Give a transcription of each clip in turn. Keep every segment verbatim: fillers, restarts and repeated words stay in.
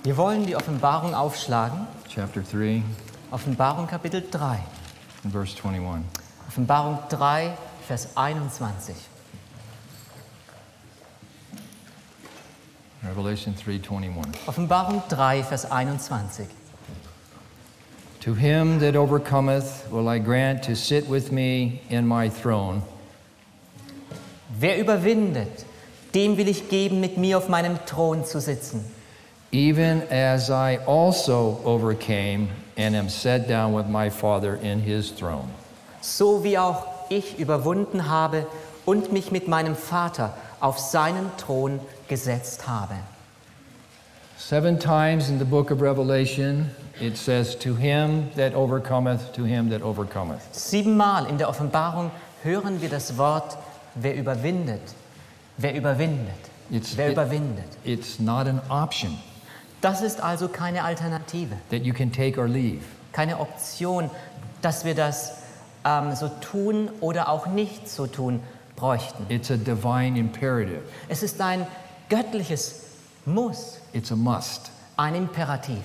Wir wollen die Offenbarung aufschlagen. chapter three, Offenbarung Kapitel drei. and verse twenty-one. Offenbarung drei, Vers einundzwanzig. Revelation three twenty-one. Offenbarung drei, Vers einundzwanzig. To him that overcometh will I grant to sit with me in my throne, Wer überwindet, dem will ich geben, mit mir auf meinem Thron zu sitzen. even as I also overcame and am set down with my Father in his throne. So wie auch ich überwunden habe und mich mit meinem Vater auf seinen Thron gesetzt habe. Seven times in the book of Revelation it says, to him that overcometh, to him that overcometh. Siebenmal in der Offenbarung hören wir das Wort, wer überwindet, wer überwindet, It's, wer it- überwindet. it's not an option Das ist also keine Alternative, that you can take or leave. keine Option, dass wir das ähm, so tun oder auch nicht so tun bräuchten. It's a divine imperative. Es ist ein göttliches Muss, It's a must. ein Imperativ.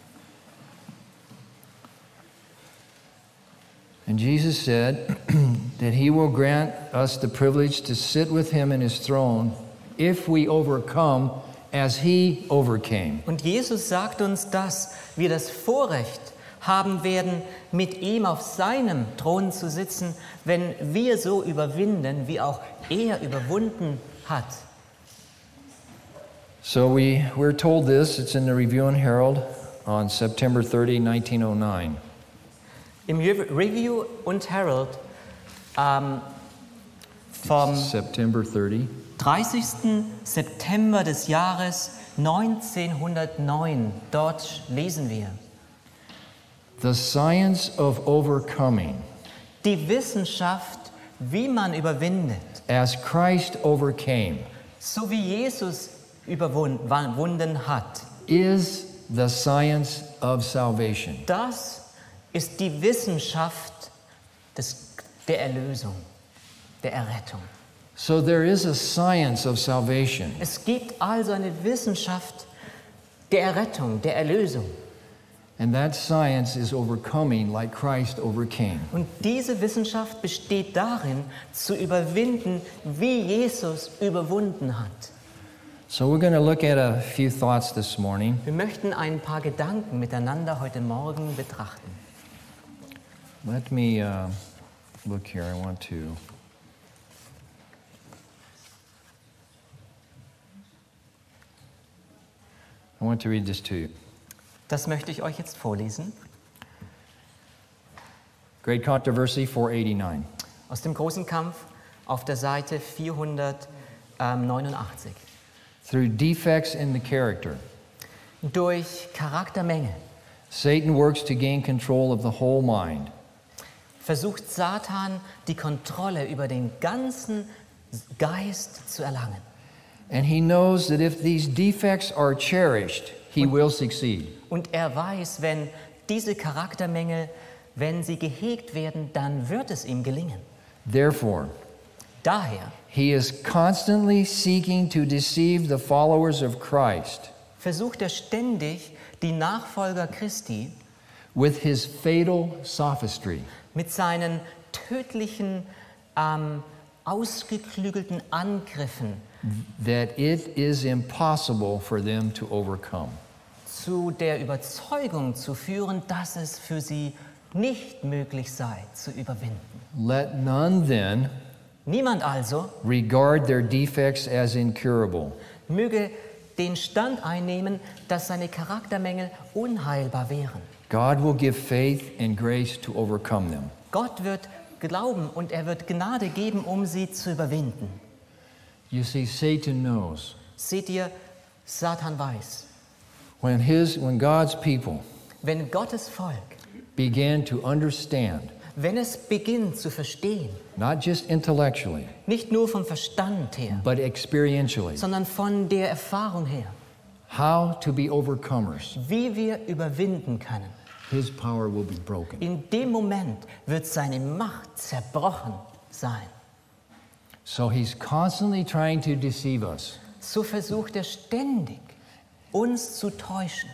And Jesus said that he will grant us the privilege to sit with him in his throne if we overcome as he overcame. Und Jesus sagt uns, dass wir das Vorrecht haben werden, mit ihm auf seinem Thron zu sitzen, wenn wir so überwinden, wie auch er überwunden hat. So we, we're told this, it's in the Review and Herald on September thirtieth, nineteen oh nine. Im Re- Review und Herald ähm, vom September thirtieth. dreißigsten September des Jahres neunzehnhundertneun, dort lesen wir: The science of overcoming, Die Wissenschaft, wie man überwindet, as Christ overcame, so wie Jesus überwunden hat. is the science of salvation. Das ist die Wissenschaft des, der Erlösung, der Errettung. So there is a science of salvation. Es gibt also eine Wissenschaft der Errettung, der Erlösung. And that science is overcoming like Christ overcame. Und diese Wissenschaft besteht darin, zu überwinden, wie Jesus überwunden hat. So we're going to look at a few thoughts this morning. Wir möchten ein paar Gedanken miteinander heute Morgen betrachten. Let me uh, look here. I want to. I want to read this to you. Das möchte ich euch jetzt vorlesen Great Controversy four eighty-nine. aus dem großen Kampf auf der Seite vierhundertneunundachtzig. Through defects in the character, Durch Charaktermängel Satan works to gain control of the whole mind. versucht Satan, die Kontrolle über den ganzen Geist zu erlangen. And he knows that if these defects are cherished, he will succeed. Und er weiß, wenn diese Charaktermängel, wenn sie gehegt werden, dann wird es ihm gelingen. Therefore, Daher he is constantly seeking to deceive the followers of Christ versucht er ständig, die Nachfolger Christi with his fatal sophistry. mit seinen tödlichen, ähm, ausgeklügelten Angriffen That it is impossible for them to overcome. zu der Überzeugung zu führen, dass es für sie nicht möglich sei, zu überwinden. Let none then Niemand also regard their defects as incurable, möge den Stand einnehmen, dass seine Charaktermängel unheilbar wären. God will give faith and grace to overcome them. Gott wird glauben und er wird Gnade geben, um sie zu überwinden. You see, Satan knows Seht ihr, Satan weiß, when his when God's people wenn Gottes Volk, began to understand, wenn es beginnt zu verstehen, not just intellectually, nicht nur vom Verstand her, but experientially, sondern von der Erfahrung her, how to be overcomers, wie wir überwinden können, his power will be broken. in dem Moment wird seine Macht zerbrochen sein. So he's constantly trying to deceive us. So versucht er ständig, uns zu täuschen.